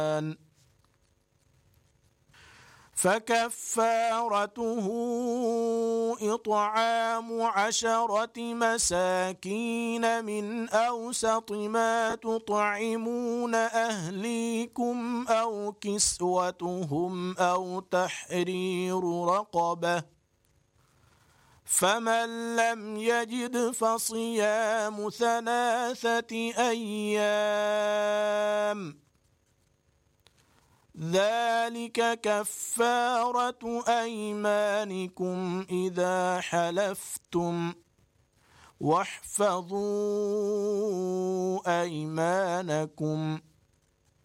فكفارته إطعام 10 مساكين من أوسط ما تطعمون أهليكم أو كسوتهم أو تحرير رقبة، فمن لم يجد فصيام 3 أيام، ذلك كفارة أيمانكم إذا حلفتم، واحفظوا أيمانكم.